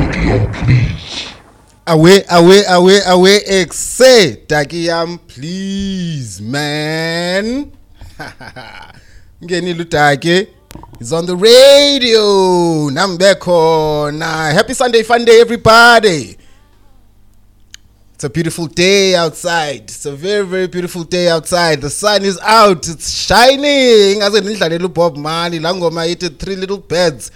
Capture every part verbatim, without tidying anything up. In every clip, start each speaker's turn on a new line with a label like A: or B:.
A: Away, away, away, away, exe, Takiyam, please, man. Ngeni Lutake is on the radio. Nambeko na. Happy Sunday fun day, everybody. It's a beautiful day outside. It's a very, very beautiful day outside. The sun is out. It's shining. As a little Bob Marley, Langoma eated three little beds.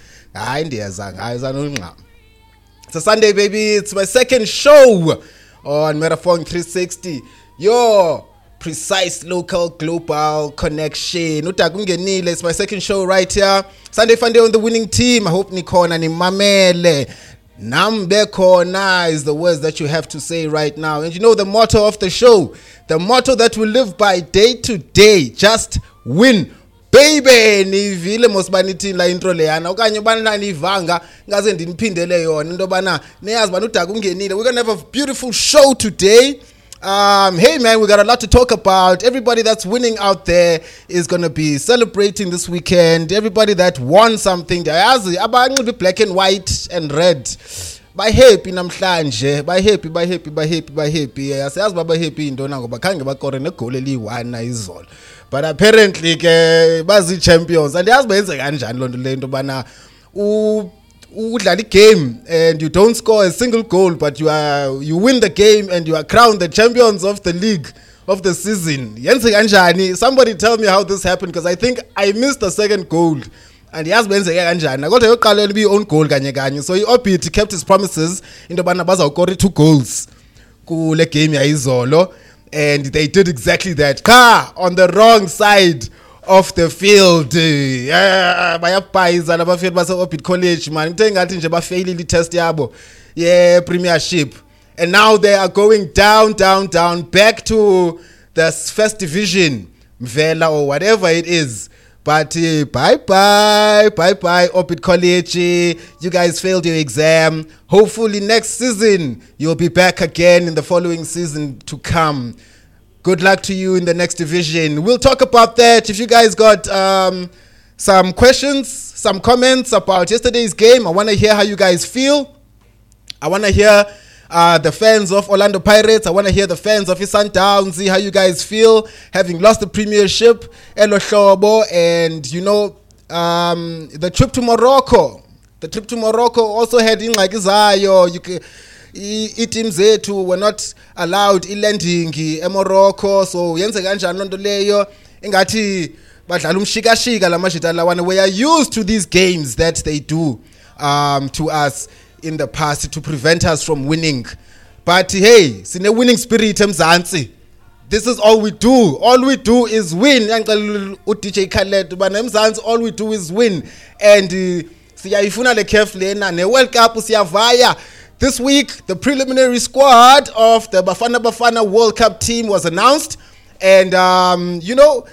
A: It's a Sunday, baby. It's my second show on Metaphone three sixty. Your precise local global connection. It's my second show right here. Sunday Fun Day on the winning team. I hope Nikona ni mamele. Nambe kona is the words that you have to say right now. And you know the motto of the show. The motto that we live by day to day. Just win. Baby, ni vile mosbaniti la intro leyana okanye bana ni vanga ngaze ndiniphindele yona into bana neyazi bana uDaku ungenile. We're going to have a beautiful show today. Um hey man, we got a lot to talk about. Everybody that's winning out there is going to be celebrating this weekend. Everybody that won something, yazi abanxibe black and white and red. By happy namhlanje, by happy, by happy, by happy, by happy. Yasazi baba happy indona ngoba khange bakore negoli eliyi-one izolo. But apparently ke bazi champions and yazi benze kanjani lonto lento bana u udlala game and you don't score a single goal but you are you win the game and you are crowned the champions of the league of the season. Yenze kanjani? Somebody tell me how this happened because I think I missed the second goal. And yazi benze kanjani? Kodwa yoqala libi own goal kanye kanye. So iOrbit kept his promises into bana bazawukora two goals kule game yayizolo. And they did exactly that. Car on the wrong side of the field. Yeah, bayaphayiza labafundi base Orbit College man. Ngithe ngathi nje bafailile test yabo. Yeah, premiership. And now they are going down down down back to the first division, Mvela or whatever it is. But uh, bye bye, bye bye, Orbit College. Uh, you guys failed your exam. Hopefully next season you'll be back again in the following season to come. Good luck to you in the next division. We'll talk about that. If you guys got um, some questions, some comments about yesterday's game, I want to hear how you guys feel. I want to hear Uh, the fans of Orlando Pirates. I want to hear the fans of Sundowns, see how you guys feel having lost the premiership, Elo Shobo, and you know, um, the trip to Morocco. The trip to Morocco also had in like Zayo. You can, teams zethu were not allowed landing in Morocco, so yenze kanjani lonto leyo engathi badlala umshikashika lamajita lawana. We are used to these games that they do um, to us in the past to prevent us from winning. But hey, sine winning spirit emzansi. This is all we do. All we do is win. U-D J Khaled but emzansi all we do is win. And siyayifuna le C A F lena ne World Cup siyavaya. This week the preliminary squad of the Bafana Bafana World Cup team was announced. And um, you know,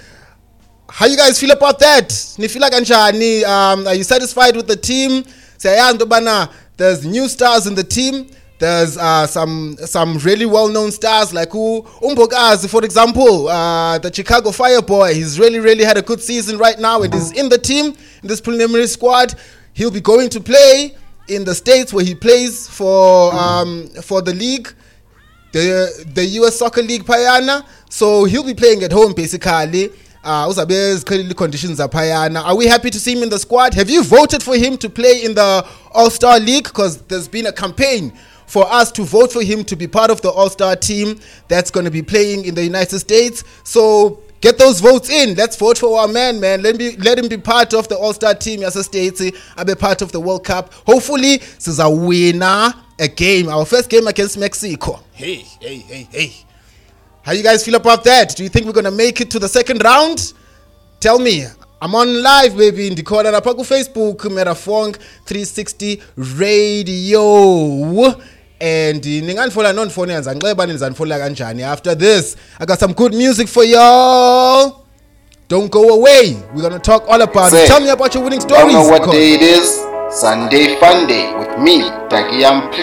A: how you guys feel about that? Nifila kanjani? Um, are you satisfied with the team? Siyayazi bana there's new stars in the team. There's uh, some some really well-known stars like who Umbokazi, for example, uh, the Chicago Fire boy. He's really, really had a good season right now. It is in the team, in this preliminary squad. He'll be going to play in the States where he plays for um, for the league, the the U S Soccer League Payana. So he'll be playing at home basically. Uh, conditions are payana. Are we happy to see him in the squad? Have you voted for him to play in the All-Star League? Because there's been a campaign for us to vote for him to be part of the All-Star team that's going to be playing in the United States. So get those votes in. Let's vote for our man, man. Let me let him be part of the All-Star team. Yes, States. I'll be part of the World Cup. Hopefully, this is a winner, a game. Our first game against Mexico. Hey, hey, hey, hey. How you guys feel about that? Do you think we're going to make it to the second round? Tell me. I'm on live, baby, in the corner. Napaku Facebook, Metaphone three sixty Radio. And after this, I got some good music for y'all. Don't go away. We're going to talk all about it. Tell me about your winning stories.
B: I don't know what day it is. Sunday Fun Day with me, Takiyam.